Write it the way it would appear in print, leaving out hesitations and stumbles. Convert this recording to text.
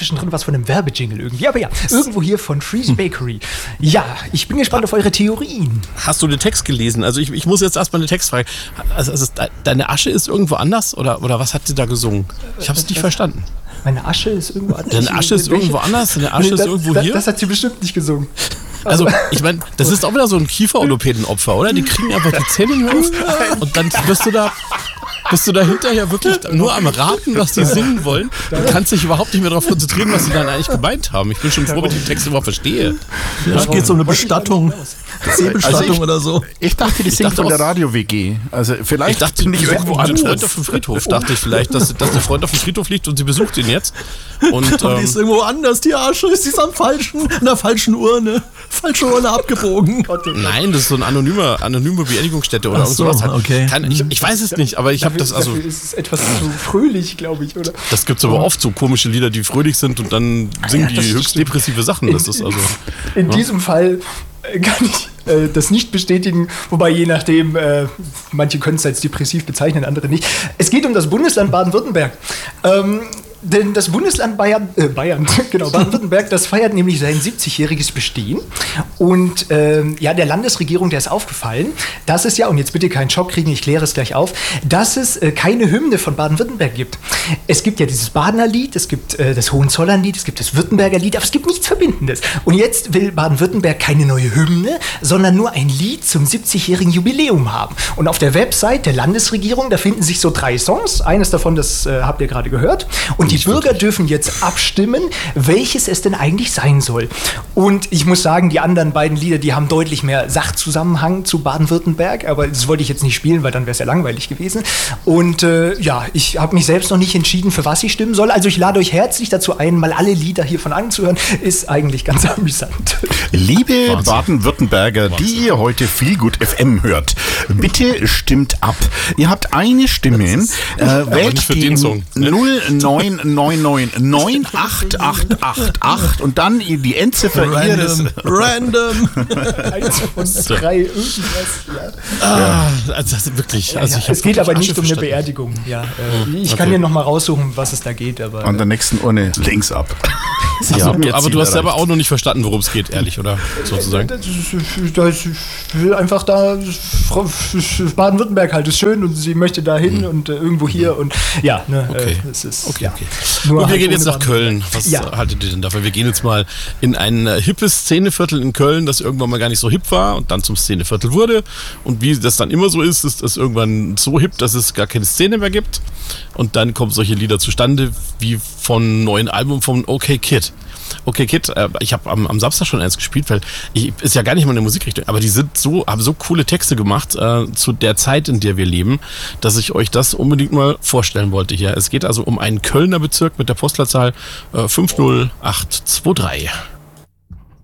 zwischendrin was von einem Werbejingle irgendwie. Aber ja, irgendwo hier von Freeze Bakery. Ja, ich bin gespannt auf eure Theorien. Hast du den Text gelesen? Also ich muss jetzt erstmal eine Textfrage. Also deine Asche ist irgendwo anders? Oder was hat sie da gesungen? Ich habe es nicht verstanden. Meine Asche ist irgendwo anders. Deine Asche ist irgendwo anders? Deine Asche ist irgendwo hier? Das hat sie bestimmt nicht gesungen. Also, ich meine, das ist auch wieder so ein Kieferorthopädenopfer, oder? Die kriegen einfach die Zähne nicht auf und dann bist du da hinterher wirklich nur am Raten, was die singen wollen. Du kannst dich überhaupt nicht mehr darauf konzentrieren, was sie dann eigentlich gemeint haben. Ich bin schon froh, wenn ich den Text überhaupt verstehe. Ja, geht um eine Bestattung. Sehbestattung oder so. Ich dachte, die singt von der Radio-WG. Also vielleicht ich dachte, nicht irgendwo ein anders. Freund auf dem Friedhof. Dachte ich vielleicht, dass der Freund auf dem Friedhof liegt und sie besucht ihn jetzt. Und die ist irgendwo anders. Die Asche ist in der falschen Urne. Falsche Urne abgebogen. Nein, das ist so eine anonyme Beerdigungsstätte oder sowas. Okay. Ich weiß es nicht, aber ich habe das also. Dafür ist es etwas zu fröhlich, glaube ich, oder? Das gibt's aber oft, so komische Lieder, die fröhlich sind und dann singen die höchst depressive Sachen. Das ist also. In diesem Fall kann ich das nicht bestätigen, wobei je nachdem, manche können es als depressiv bezeichnen, andere nicht. Es geht um das Bundesland Baden-Württemberg. Denn das Bundesland Baden-Württemberg, das feiert nämlich sein 70-jähriges Bestehen. Und der Landesregierung, der ist aufgefallen, dass es ja, und jetzt bitte keinen Schock kriegen, ich kläre es gleich auf, dass es keine Hymne von Baden-Württemberg gibt. Es gibt ja dieses Badener Lied, es gibt das Hohenzollern-Lied, es gibt das Württemberger Lied, aber es gibt nichts Verbindendes. Und jetzt will Baden-Württemberg keine neue Hymne, sondern nur ein Lied zum 70-jährigen Jubiläum haben. Und auf der Website der Landesregierung, da finden sich so 3 Songs. Eines davon, das habt ihr gerade gehört. Und die Bürger dürfen jetzt abstimmen, welches es denn eigentlich sein soll. Und ich muss sagen, die anderen beiden Lieder, die haben deutlich mehr Sachzusammenhang zu Baden-Württemberg, aber das wollte ich jetzt nicht spielen, weil dann wäre es ja langweilig gewesen. Und ich habe mich selbst noch nicht entschieden, für was ich stimmen soll. Also ich lade euch herzlich dazu ein, mal alle Lieder hiervon anzuhören. Ist eigentlich ganz amüsant. Liebe Baden-Württemberger, die ihr heute Feelgood FM hört, bitte stimmt ab. Ihr habt eine Stimme, wählt die 0999988888 und dann die Endziffer ihres Random. 1 von 3 irgendwas. Ja. Also wirklich. Ja, also ich es geht aber nicht um eine verstanden. Beerdigung. Ja, ich kann dir noch mal raussuchen, was es da geht. Aber an der nächsten Urne links ab. Aber du hast selber auch noch nicht verstanden, worum es geht, ehrlich, oder? Sozusagen. Ich will einfach da, Baden-Württemberg halt ist schön und sie möchte da hin und irgendwo hier und ja, ne, es ist Okay. Nur Und wir halt gehen jetzt ohne nach Köln. Was haltet ihr denn davon? Wir gehen jetzt mal in ein hippes Szeneviertel in Köln, das irgendwann mal gar nicht so hip war und dann zum Szeneviertel wurde. Und wie das dann immer so ist es irgendwann so hip, dass es gar keine Szene mehr gibt. Und dann kommen solche Lieder zustande, wie von neuen Album von OK Kid. Okay, Kid, ich habe am Samstag schon eins gespielt, weil ist ja gar nicht mal eine Musikrichtung, aber die haben so coole Texte gemacht zu der Zeit, in der wir leben, dass ich euch das unbedingt mal vorstellen wollte hier. Es geht also um einen Kölner Bezirk mit der Postleitzahl 50823.